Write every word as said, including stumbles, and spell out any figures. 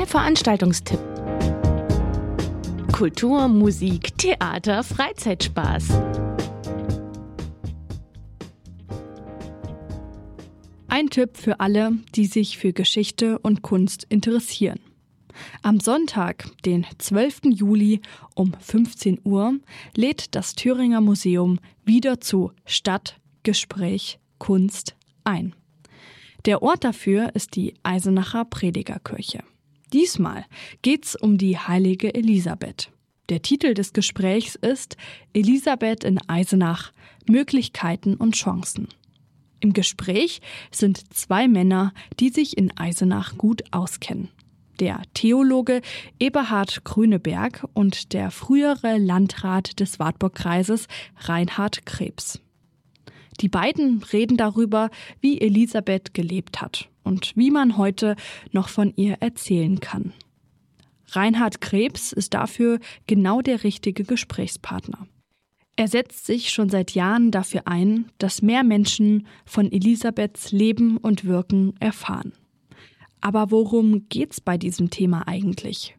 Veranstaltungstipp. Kultur, Musik, Theater, Freizeitspaß. Ein Tipp für alle, die sich für Geschichte und Kunst interessieren. Am Sonntag, den zwölften Juli um fünfzehn Uhr, lädt das Thüringer Museum wieder zu Stadt, Gespräch, Kunst ein. Der Ort dafür ist die Eisenacher Predigerkirche. Diesmal geht's um die heilige Elisabeth. Der Titel des Gesprächs ist Elisabeth in Eisenach – Möglichkeiten und Chancen. Im Gespräch sind zwei Männer, die sich in Eisenach gut auskennen. Der Theologe Eberhard Grüneberg und der frühere Landrat des Wartburgkreises Reinhard Krebs. Die beiden reden darüber, wie Elisabeth gelebt hat und wie man heute noch von ihr erzählen kann. Reinhard Krebs ist dafür genau der richtige Gesprächspartner. Er setzt sich schon seit Jahren dafür ein, dass mehr Menschen von Elisabeths Leben und Wirken erfahren. Aber worum geht's bei diesem Thema eigentlich?